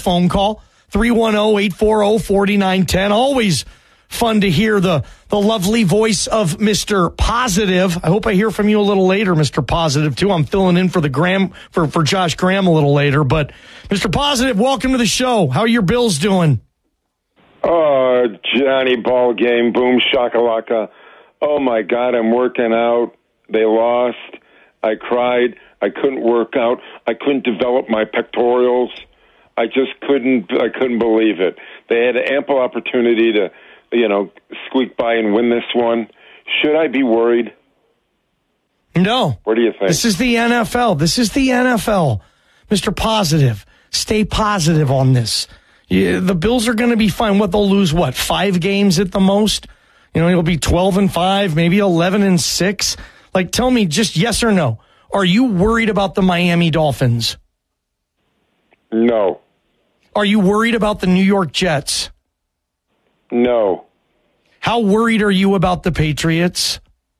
phone call. 310-840-4910. Always fun to hear the lovely voice of Mr. Positive. I hope I hear from you a little later, Mr. Positive, too. I'm filling in for for Josh Graham a little later. But, Mr. Positive, welcome to the show. How are your Bills doing? Oh, Johnny, ball game, boom, shakalaka. Oh, my God, I'm working out. They lost. I cried. I couldn't work out. I couldn't develop my pectorals. I just couldn't believe it. They had ample opportunity to, squeak by and win this one. Should I be worried? No. What do you think? This is the NFL. Mr. Positive, stay positive on this. The Bills are going to be fine. They'll lose, 5 games at the most? It'll be 12-5, maybe 11-6. Tell me just yes or no. Are you worried about the Miami Dolphins? No. Are you worried about the New York Jets? No. How worried are you about the Patriots?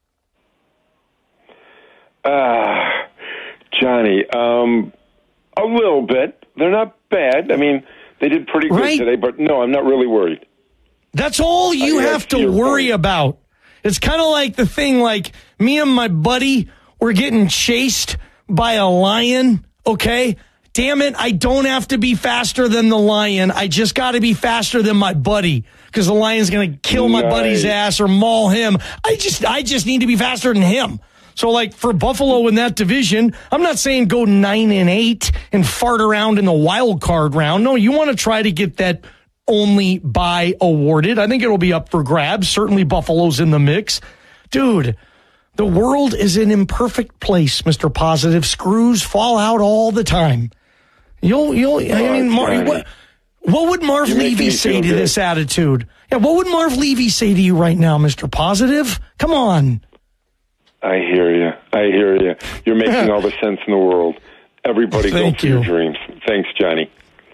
Johnny, a little bit. They're not bad. I mean, they did pretty good today, but no, I'm not really worried. That's all you have to worry about. It's kind of like the thing, me and my buddy were getting chased by a lion, okay? Damn it, I don't have to be faster than the lion. I just got to be faster than my buddy because the lion's going to kill my buddy's ass or maul him. I just need to be faster than him. So, for Buffalo in that division, I'm not saying go 9-8 and fart around in the wild card round. No, you want to try to get that only bye awarded. I think it'll be up for grabs. Certainly Buffalo's in the mix. Dude, the world is an imperfect place, Mr. Positive. Screws fall out all the time. What would Marv Levy say to this attitude? Yeah, what would Marv Levy say to you right now, Mr. Positive? Come on. I hear you. You're making all the sense in the world. Everybody go for your dreams. Thanks, Johnny.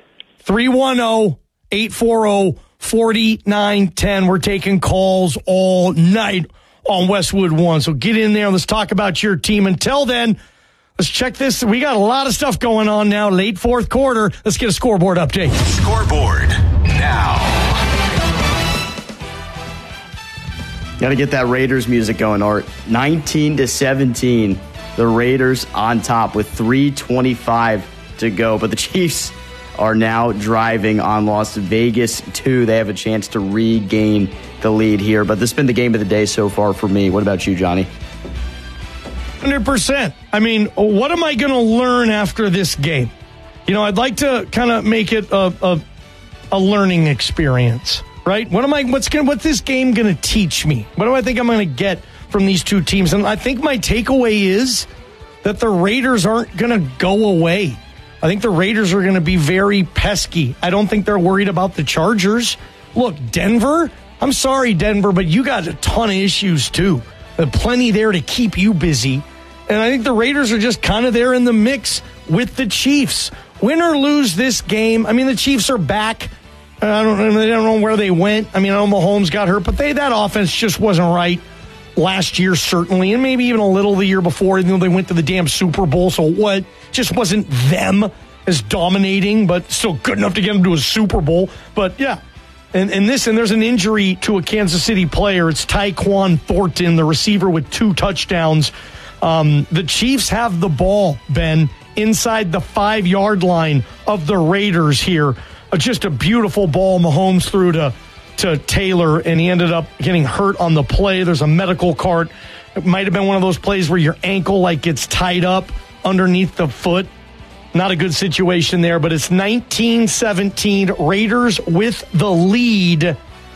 310-840-4910. We're taking calls all night on Westwood One. So get in there and let's talk about your team. Until then, let's check this. We got a lot of stuff going on now. Late fourth quarter. Let's get a scoreboard update. Scoreboard now. Got to get that Raiders music going, Art. 19-17. The Raiders on top with 3:25 to go. But the Chiefs are now driving on Las Vegas 2. They have a chance to regain the lead here. But this has been the game of the day so far for me. What about you, Johnny? 100%. I mean, what am I going to learn after this game? I'd like to kind of make it a learning experience, right? What's this game going to teach me? What do I think I'm going to get from these two teams? And I think my takeaway is that the Raiders aren't going to go away. I think the Raiders are going to be very pesky. I don't think they're worried about the Chargers. Look, Denver, I'm sorry, Denver, but you got a ton of issues too. Plenty there to keep you busy. And I think the Raiders are just kind of there in the mix with the Chiefs. Win or lose this game, I mean, the Chiefs are back. I don't know where they went. I mean, I know Mahomes got hurt, but that offense just wasn't right last year, certainly, and maybe even a little the year before. They went to the damn Super Bowl, so what? Just wasn't them as dominating, but still good enough to get them to a Super Bowl. But, yeah. And there's an injury to a Kansas City player. It's Tyquan Thornton, the receiver with 2 touchdowns. The Chiefs have the ball, Ben, inside the 5-yard line of the Raiders here. Just a beautiful ball Mahomes threw to Taylor, and he ended up getting hurt on the play. There's a medical cart. It might have been one of those plays where your ankle gets tied up underneath the foot. Not a good situation there, but it's 19-17. Raiders with the lead.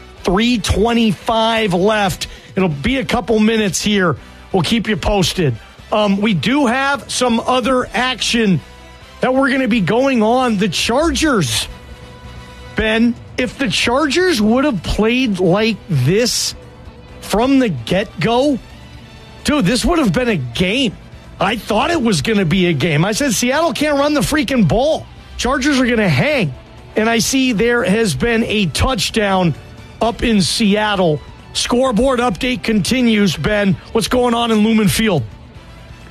3:25 left. It'll be a couple minutes here. We'll keep you posted. We do have some other action that we're going to be going on. The Chargers, Ben, if the Chargers would have played like this from the get-go, dude, this would have been a game. I thought it was going to be a game. I said Seattle can't run the freaking ball. Chargers are going to hang. And I see there has been a touchdown up in Seattle. Scoreboard update continues, Ben. What's going on in Lumen Field?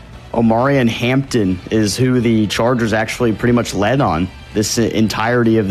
Omarion Hampton is who the Chargers actually pretty much led on this entirety of